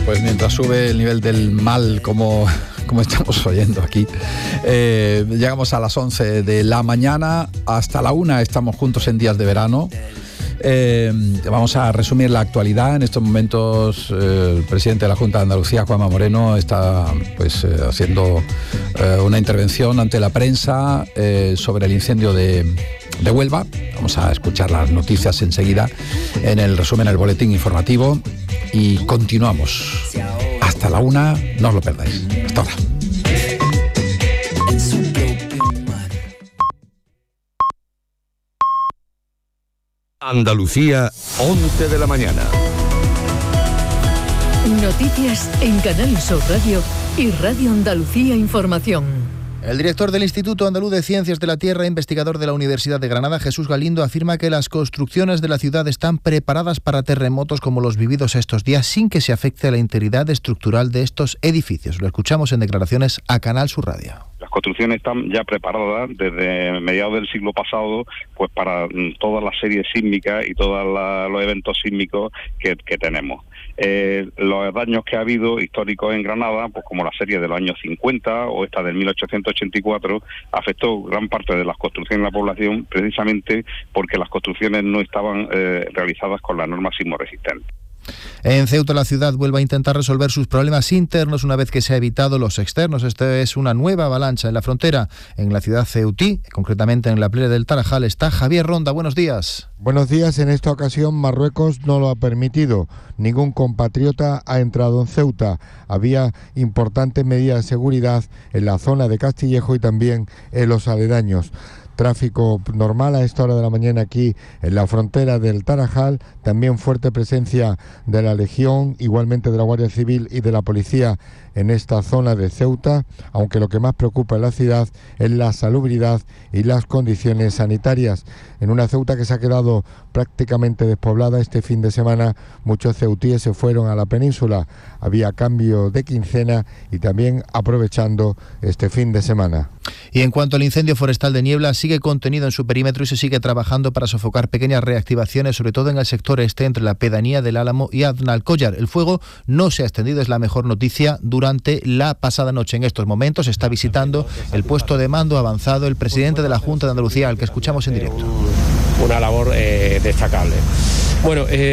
Pues mientras sube el nivel del mal, como estamos oyendo aquí, llegamos a las 11 de la mañana, hasta la 1 estamos juntos en días de verano. Vamos a resumir la actualidad. En estos momentos el presidente de la Junta de Andalucía, Juanma Moreno, está haciendo una intervención ante la prensa sobre el incendio de Huelva. Vamos a escuchar las noticias enseguida en el resumen, el boletín informativo, y continuamos hasta la 1, no os lo perdáis. Hasta ahora. Andalucía, 11 de la mañana. Noticias en Canal Sur Radio y Radio Andalucía Información. El director del Instituto Andaluz de Ciencias de la Tierra, investigador de la Universidad de Granada, Jesús Galindo, afirma que las construcciones de la ciudad están preparadas para terremotos como los vividos estos días, sin que se afecte a la integridad estructural de estos edificios. Lo escuchamos en declaraciones a Canal Sur Radio. Las construcciones están ya preparadas desde mediados del siglo pasado, pues para toda la serie sísmica y todos los eventos sísmicos que tenemos. Los daños que ha habido históricos en Granada, pues como la serie de los años 50 o esta del 1884, afectó gran parte de las construcciones de la población precisamente porque las construcciones no estaban realizadas con las normas sismoresistentes. En Ceuta, la ciudad vuelve a intentar resolver sus problemas internos una vez que se ha evitado los externos. Esta es una nueva avalancha en la frontera. En la ciudad ceutí, concretamente en la playa del Tarajal, está Javier Ronda. Buenos días. Buenos días. En esta ocasión Marruecos no lo ha permitido. Ningún compatriota ha entrado en Ceuta. Había importantes medidas de seguridad en la zona de Castillejo y también en los aledaños. Tráfico normal a esta hora de la mañana aquí en la frontera del Tarajal, también fuerte presencia de la Legión, igualmente de la Guardia Civil y de la Policía en esta zona de Ceuta, aunque lo que más preocupa en la ciudad es la salubridad y las condiciones sanitarias. En una Ceuta que se ha quedado prácticamente despoblada este fin de semana, muchos ceutíes se fueron a la península. Había cambio de quincena y también aprovechando este fin de semana. Y en cuanto al incendio forestal de Niebla, sigue contenido en su perímetro y se sigue trabajando para sofocar pequeñas reactivaciones, sobre todo en el sector este entre la pedanía del Álamo y Aznalcóllar. El fuego no se ha extendido, es la mejor noticia, durante la pasada noche. En estos momentos está visitando el puesto de mando avanzado el presidente de la Junta de Andalucía, al que escuchamos en directo. Una labor destacable. Bueno,